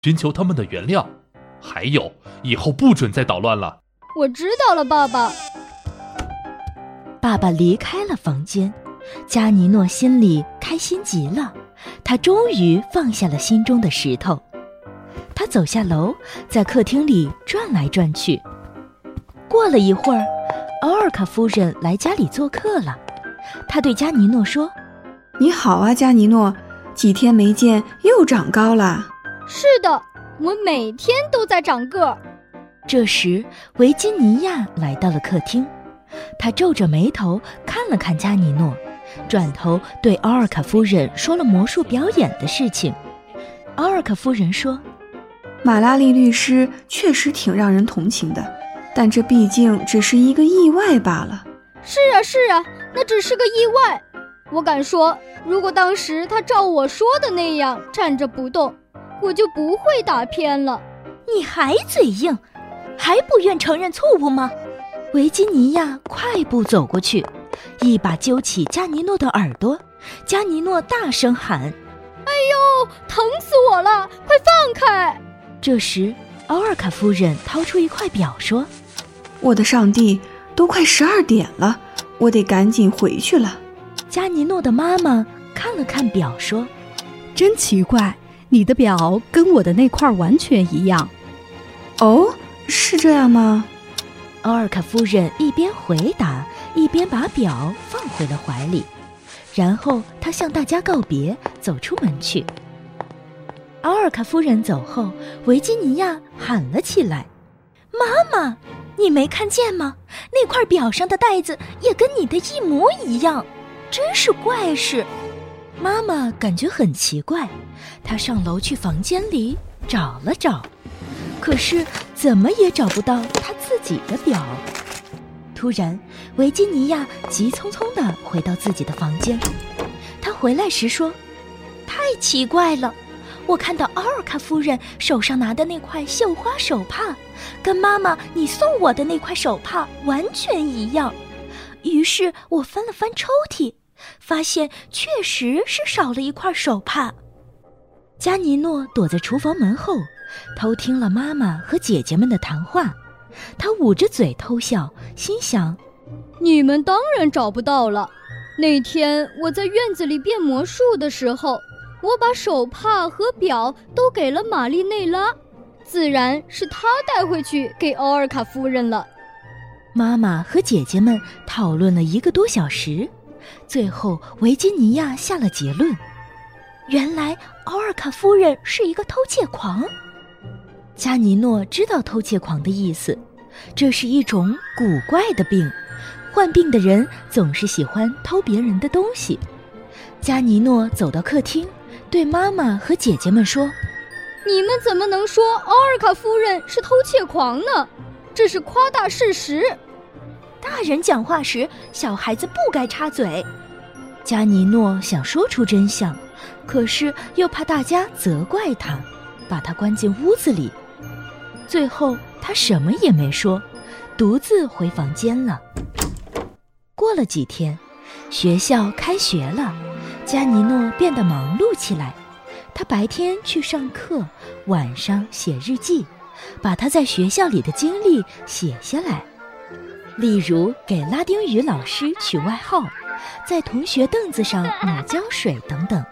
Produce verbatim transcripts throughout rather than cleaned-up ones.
寻求他们的原谅，还有以后不准再捣乱了。 我知道了，爸爸。 爸爸离开了房间，加尼诺心里开心极了，他终于放下了心中的石头。他走下楼，在客厅里转来转去。过了一会儿，奥尔卡夫人来家里做客了。她对加尼诺说： 你好啊，加尼诺，几天没见又长高了。 是的，我每天都在长个儿。 这时维吉尼亚来到了客厅，她皱着眉头看了看加尼诺，转头对奥尔卡夫人说了魔术表演的事情。奥尔卡夫人说： 马拉利律师确实挺让人同情的，但这毕竟只是一个意外罢了。 是啊是啊，那只是个意外。我敢说，如果当时他照我说的那样站着不动，我就不会打偏了。 你还嘴硬，还不愿承认错误吗？维吉尼亚快步走过去，一把揪起加尼诺的耳朵。加尼诺大声喊： 哎呦，疼死我了，快放开！ 这时奥尔卡夫人掏出一块表说： 我的上帝，都快十二点了，我得赶紧回去了。 加尼诺的妈妈看了看表说： 真奇怪，你的表跟我的那块完全一样。 哦，是这样吗？ 奥尔卡夫人一边回答，一边把表放回了怀里，然后她向大家告别，走出门去。奥尔卡夫人走后，维吉尼亚喊了起来：妈妈，你没看见吗？那块表上的带子也跟你的一模一样，真是怪事。妈妈感觉很奇怪，她上楼去房间里找了找，可是怎么也找不到她自己的表。突然维吉尼亚急匆匆地回到自己的房间，她回来时说：太奇怪了，我看到奥尔卡夫人手上拿的那块绣花手帕跟妈妈你送我的那块手帕完全一样，于是我翻了翻抽屉，发现确实是少了一块手帕。加尼诺躲在厨房门后，偷听了妈妈和姐姐们的谈话。他捂着嘴偷笑，心想： 你们当然找不到了。那天我在院子里变魔术的时候，我把手帕和表都给了玛丽内拉，自然是她带回去给奥尔卡夫人了。 妈妈和姐姐们讨论了一个多小时，最后维吉尼亚下了结论：原来奥尔卡夫人是一个偷窃狂。加尼诺知道偷窃狂的意思，这是一种古怪的病，患病的人总是喜欢偷别人的东西。加尼诺走到客厅，对妈妈和姐姐们说： 你们怎么能说奥尔卡夫人是偷窃狂呢？这是夸大事实。 大人讲话时，小孩子不该插嘴。加尼诺想说出真相，可是又怕大家责怪他，把他关进屋子里。最后他什么也没说，独自回房间了。过了几天，学校开学了，加尼诺变得忙碌起来。他白天去上课，晚上写日记，把他在学校里的经历写下来，例如给拉丁语老师取外号，在同学凳子上抹胶水等等。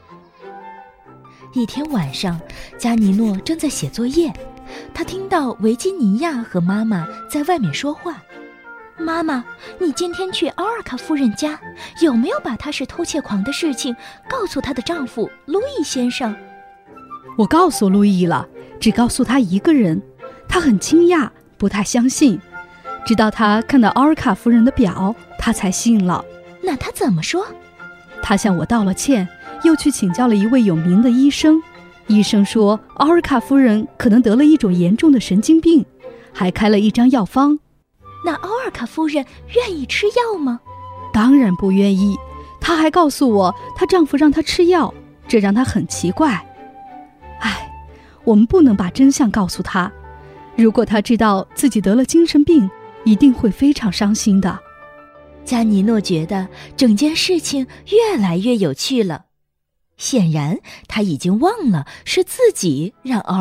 一天晚上，加尼诺正在写作业，他听到维吉尼亚和妈妈在外面说话。妈妈，你今天去奥尔卡夫人家，有没有把她是偷窃狂的事情告诉她的丈夫路易先生？ 我告诉路易了，只告诉他一个人，他很惊讶，不太相信，直到他看到奥尔卡夫人的表，他才信了。 那他怎么说？ 他向我道了歉，又去请教了一位有名的医生。医生说奥尔卡夫人可能得了一种严重的神经病，还开了一张药方。 那奥尔卡夫人愿意吃药吗？ 当然不愿意，她还告诉我她丈夫让她吃药，这让她很奇怪。唉，我们不能把真相告诉她，如果她知道自己得了精神病，一定会非常伤心的。 加尼诺觉得整件事情越来越有趣了，显然他已经忘了是自己让奥